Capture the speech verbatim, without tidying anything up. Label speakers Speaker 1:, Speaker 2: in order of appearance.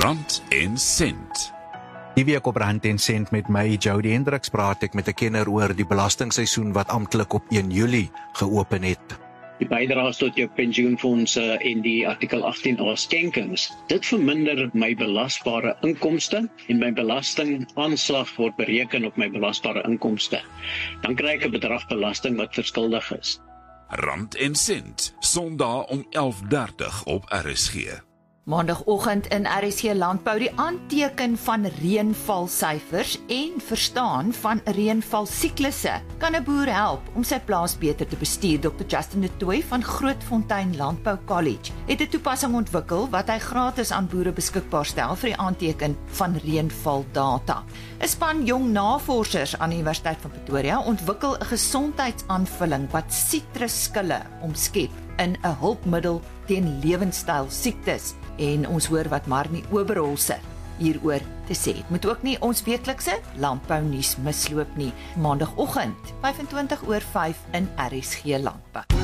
Speaker 1: Rand en Sent.
Speaker 2: Die week op Rand en Sent met my, Jody Hendriks, praat ek met 'n kenner oor die belastingseisoen wat amptelik op een Julie geopen het.
Speaker 3: Die bydraes tot jou pensioenfondse en die artikel agttien A skenkings, dit verminder my belasbare inkomste en my belastingaanslag word bereken op my belasbare inkomste. Dan kry ek 'n bedrag belasting wat verskuldig is.
Speaker 1: Rand en Sent, Sondag om elf dertig op R S G.
Speaker 4: Maandagoggend in R S G Landbou, die aanteken van reënvalsyfers en verstaan van reënvalsiklusse kan 'n boer help om sy plaas beter te bestuur. Dokter Justin de Tooy van Grootfontein Landbou College het 'n toepassing ontwikkel wat hy gratis aan boere beskikbaar stel vir die aanteken van reënvaldata. 'n Span jong navorsers aan die Universiteit van Pretoria ontwikkel 'n gesondheidsaanvulling wat sitrusskille omskep in 'n hulpmiddel teen lewenstyl siektes. En ons hoor wat Marnie Oberholzer hieroor te sê het. Moet ook nie ons weeklikse landbou nuus misloop nie. Maandagoggend, vyf en twintig oor vyf in R S G Landbou.